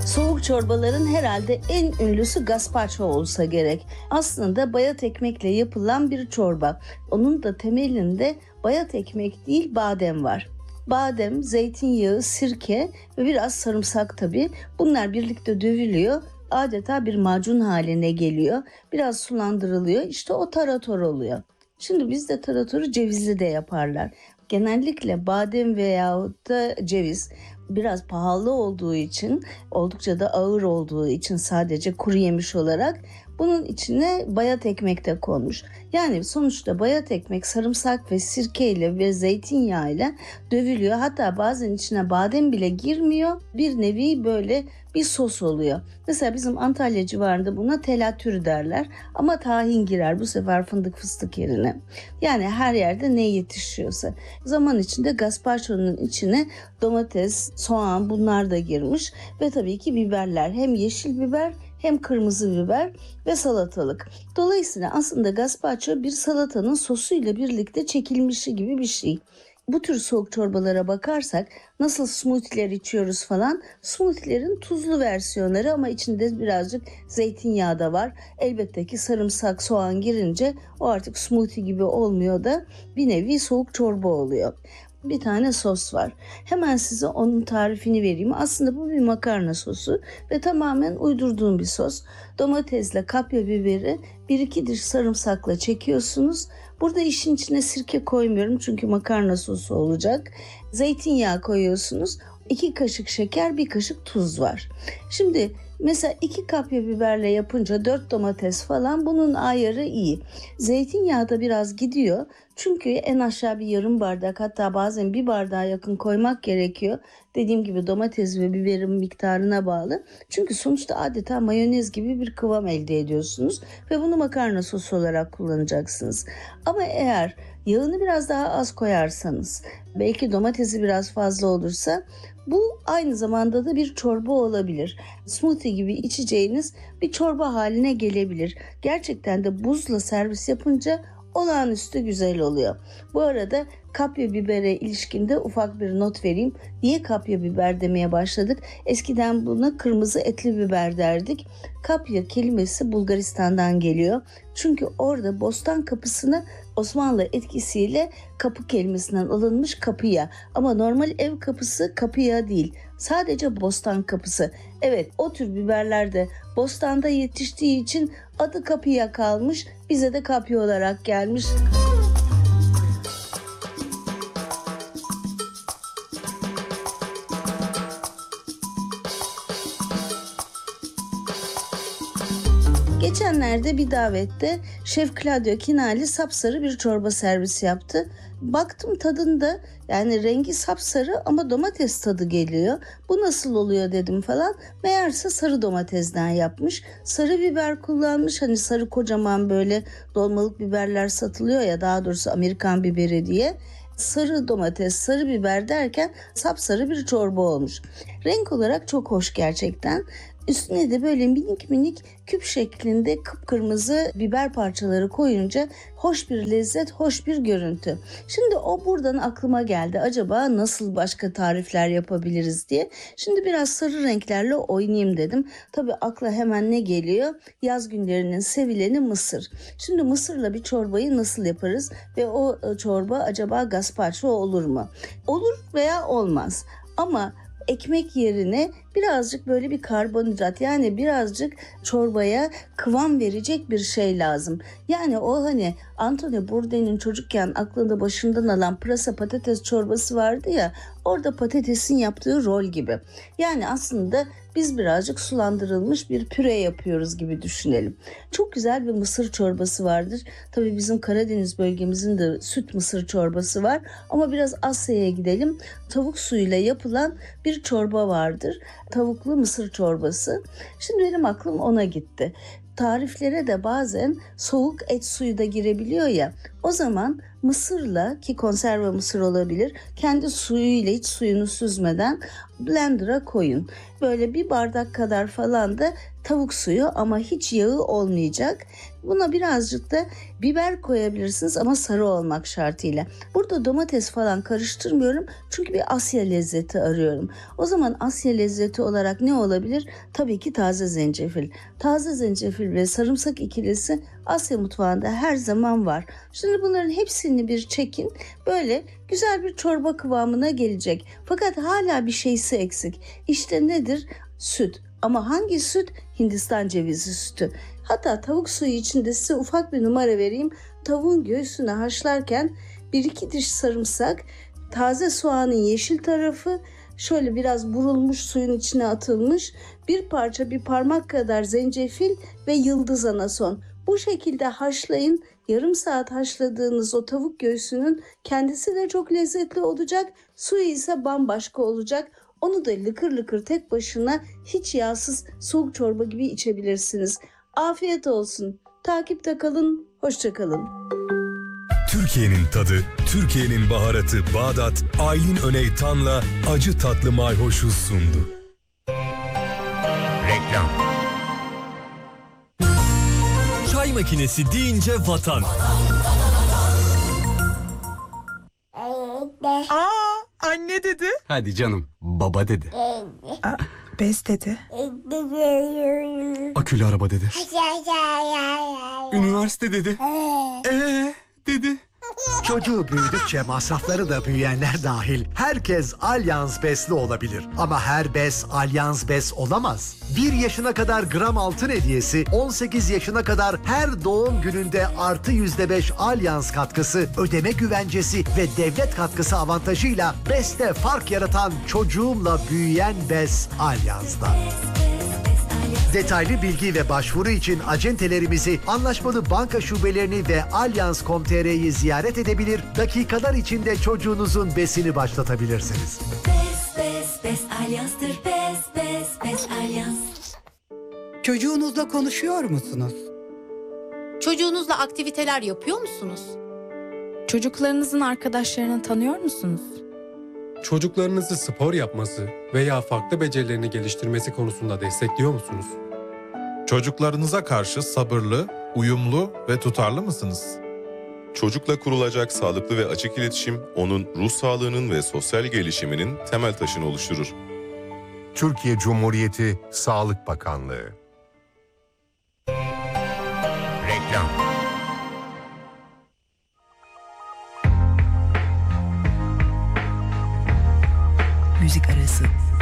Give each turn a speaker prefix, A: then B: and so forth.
A: Soğuk çorbaların herhalde en ünlüsü gazpacho olsa gerek. Aslında bayat ekmekle yapılan bir çorba. Onun da temelinde bayat ekmek değil badem var. Badem, zeytinyağı, sirke ve biraz sarımsak tabii. Bunlar birlikte dövülüyor. Adeta bir macun haline geliyor. Biraz sulandırılıyor. İşte o tarator oluyor. Şimdi bizde taratoru cevizli de yaparlar. Genellikle badem veyahut da ceviz biraz pahalı olduğu için, oldukça da ağır olduğu için sadece kuru yemiş olarak bunun içine bayat ekmek de konmuş. Yani sonuçta bayat ekmek sarımsak ve sirkeyle ve zeytinyağıyla dövülüyor. Hatta bazen içine badem bile girmiyor. Bir nevi böyle bir sos oluyor. Mesela bizim Antalya civarında buna telatür derler. Ama tahin girer bu sefer fındık fıstık yerine. Yani her yerde ne yetişiyorsa. Zaman içinde gazpacho'nun içine domates, soğan bunlar da girmiş. Ve tabii ki biberler. Hem yeşil biber hem kırmızı biber ve salatalık. Dolayısıyla aslında gazpacho bir salatanın sosuyla birlikte çekilmişi gibi bir şey. Bu tür soğuk çorbalara bakarsak nasıl smoothie'ler içiyoruz falan, smoothie'lerin tuzlu versiyonları ama içinde birazcık zeytinyağı da var. Elbette ki sarımsak, soğan girince o artık smoothie gibi olmuyor da bir nevi soğuk çorba oluyor. Bir tane sos var. Hemen size onun tarifini vereyim. Aslında bu bir makarna sosu ve tamamen uydurduğum bir sos. Domatesle kapya biberi 1-2 diş sarımsakla çekiyorsunuz. Burada işin içine sirke koymuyorum çünkü makarna sosu olacak. Zeytinyağı koyuyorsunuz. 2 kaşık şeker, 1 kaşık tuz var. Şimdi mesela 2 kapya biberle yapınca 4 domates falan, bunun ayarı iyi. Zeytinyağı da biraz gidiyor. Çünkü en aşağı bir yarım bardak, hatta bazen bir bardağa yakın koymak gerekiyor. Dediğim gibi domates ve biberin miktarına bağlı. Çünkü sonuçta adeta mayonez gibi bir kıvam elde ediyorsunuz. Ve bunu makarna sosu olarak kullanacaksınız. Ama eğer yağını biraz daha az koyarsanız, belki domatesi biraz fazla olursa, bu aynı zamanda da bir çorba olabilir. Smoothie gibi içeceğiniz bir çorba haline gelebilir. Gerçekten de buzla servis yapınca olağanüstü güzel oluyor. Bu arada kapya bibere ilişkinde ufak bir not vereyim. Niye kapya biber demeye başladık? Eskiden buna kırmızı etli biber derdik. Kapya kelimesi Bulgaristan'dan geliyor. Çünkü orada Bostan Kapısı'na Osmanlı etkisiyle kapı kelimesinden alınmış kapıya. Ama normal ev kapısı kapıya değil. Sadece Bostan Kapısı. Evet, o tür biberler de Bostan'da yetiştiği için adı kapıya kalmış. Bize de kapya olarak gelmiş. Geçenlerde bir davette Şef Claudio Kinali sapsarı bir çorba servisi yaptı. Baktım tadında, yani rengi sapsarı ama domates tadı geliyor. Bu nasıl oluyor dedim falan. Meğerse sarı domatesden yapmış. Sarı biber kullanmış. Hani sarı kocaman böyle dolmalık biberler satılıyor ya, daha doğrusu Amerikan biberi diye. Sarı domates, sarı biber derken sapsarı bir çorba olmuş. Renk olarak çok hoş gerçekten. Üstüne de böyle minik minik küp şeklinde kıpkırmızı biber parçaları koyunca hoş bir lezzet, hoş bir görüntü. Şimdi o buradan aklıma geldi. Acaba nasıl başka tarifler yapabiliriz diye. Şimdi biraz sarı renklerle oynayayım dedim. Tabii akla hemen ne geliyor? Yaz günlerinin sevileni mısır. Şimdi mısırla bir çorbayı nasıl yaparız? Ve o çorba acaba gazpacho olur mu? Olur veya olmaz. Ama ekmek yerine birazcık böyle bir karbonhidrat, yani birazcık çorbaya kıvam verecek bir şey lazım. Yani o hani Anthony Bourdain'in çocukken aklında başından alan pırasa patates çorbası vardı ya, orada patatesin yaptığı rol gibi. Yani aslında biz birazcık sulandırılmış bir püre yapıyoruz gibi düşünelim. Çok güzel bir mısır çorbası vardır. Tabii bizim Karadeniz bölgemizin de süt mısır çorbası var. Ama biraz Asya'ya gidelim. Tavuk suyuyla yapılan bir çorba vardır. Tavuklu mısır çorbası. Şimdi benim aklım ona gitti. Tariflere de bazen soğuk et suyu da girebiliyor ya. O zaman mısırla, ki konserve mısır olabilir, kendi suyuyla hiç suyunu süzmeden blender'a koyun. Böyle bir bardak kadar falan da tavuk suyu ama hiç yağı olmayacak. Buna birazcık da biber koyabilirsiniz ama sarı olmak şartıyla. Burada domates falan karıştırmıyorum çünkü bir Asya lezzeti arıyorum. O zaman Asya lezzeti olarak ne olabilir? Tabii ki taze zencefil. Taze zencefil ve sarımsak ikilisi Asya mutfağında her zaman var. Şimdi bunların hepsini bir çekin. Böyle güzel bir çorba kıvamına gelecek. Fakat hala bir şeysi eksik. İşte nedir? Süt. Ama hangi süt? Hindistan cevizi sütü. Hatta tavuk suyu içinde size ufak bir numara vereyim. Tavuğun göğsünü haşlarken 1-2 diş sarımsak, taze soğanın yeşil tarafı şöyle biraz burulmuş, suyun içine atılmış, bir parça, bir parmak kadar zencefil ve yıldız anason. Bu şekilde haşlayın. Yarım saat haşladığınız o tavuk göğsünün kendisi de çok lezzetli olacak. Suyu ise bambaşka olacak. Onu da lıkır lıkır tek başına hiç yağsız soğuk çorba gibi içebilirsiniz. Afiyet olsun. Takipte kalın. Hoşça kalın.
B: Türkiye'nin tadı, Türkiye'nin baharatı Bağdat, Aylin Öneytan'la acı tatlı mayhoşu sundu.
C: Reklam.
B: Çay makinesi deyince vatan.
D: Anne dedi.
C: Hadi canım, baba dedi.
D: Bez dedi.
C: Akülü araba dedi. Üniversite dedi. Dedi.
E: Çocuğu büyüdükçe masrafları da büyüyenler dahil herkes Allianz Bes'li olabilir. Ama her bes Allianz Bes olamaz. 1 yaşına kadar gram altın hediyesi, 18 yaşına kadar her doğum gününde artı %5 Allianz katkısı, ödeme güvencesi ve devlet katkısı avantajıyla Bes'te fark yaratan çocuğumla büyüyen bes Allianz'da. Detaylı bilgi ve başvuru için acentelerimizi, anlaşmalı banka şubelerini ve Allianz.com.tr'yi ziyaret edebilir, dakikalar içinde çocuğunuzun besini başlatabilirsiniz.
F: Bes Allianz'tır. Bes Allianz.
G: Çocuğunuzla konuşuyor musunuz?
H: Çocuğunuzla aktiviteler yapıyor musunuz?
I: Çocuklarınızın arkadaşlarını tanıyor musunuz?
J: Çocuklarınızı spor yapması veya farklı becerilerini geliştirmesi konusunda destekliyor musunuz?
K: Çocuklarınıza karşı sabırlı, uyumlu ve tutarlı mısınız?
L: Çocukla kurulacak sağlıklı ve açık iletişim, onun ruh sağlığının ve sosyal gelişiminin temel taşını oluşturur.
M: Türkiye Cumhuriyeti Sağlık Bakanlığı.
C: Reklam.
G: Müzik arası.